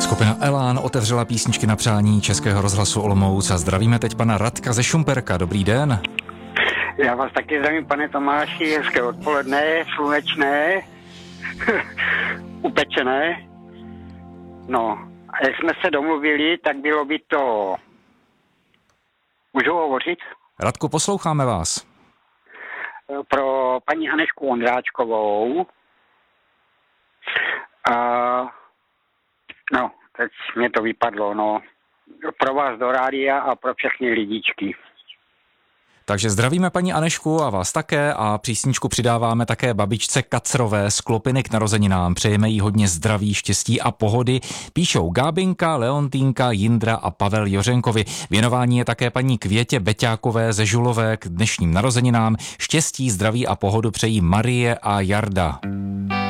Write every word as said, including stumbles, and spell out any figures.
Skupina Elán otevřela písničky na přání Českého rozhlasu Olomouc a zdravíme teď pana Radka ze Šumperka. Dobrý den. Já vás taky zdravím, pane Tomáši, hezké odpoledne, slunečné, upečené. No, a jak jsme se domluvili, tak bylo by to... Můžu hovořit? Radku, posloucháme vás. Pro paní Anežku Ondráčkovou. A... No, teď mě to vypadlo, no. Pro vás do rádia a pro všechny lidičky. Takže zdravíme paní Anežku a vás také a písničku přidáváme také babičce Kacrové z Klopiny k narozeninám. Přejeme jí hodně zdraví, štěstí a pohody. Píšou Gábinka, Leontýnka, Jindra a Pavel Jořenkovi. Věnování je také paní Květě Beťákové ze Žulové k dnešním narozeninám. Štěstí, zdraví a pohodu přejí Marie a Jarda.